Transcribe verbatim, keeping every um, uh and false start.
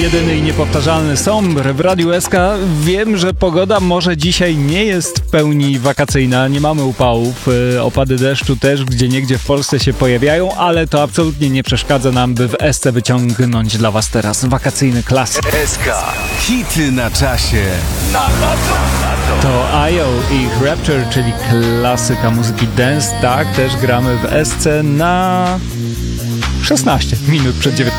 jedyny i niepowtarzalny Sombre w Radiu S K. Wiem, że pogoda może dzisiaj nie jest w pełni wakacyjna, nie mamy upałów, opady deszczu też gdzieniegdzie w Polsce się pojawiają, ale to absolutnie nie przeszkadza nam, by w S C wyciągnąć dla was teraz wakacyjny klasyk. S K. Hity na czasie. Na to. To I O i ich Rapture, czyli klasyka muzyki dance. Tak, też gramy w S C na szesnaście minut przed dziewiętnastą.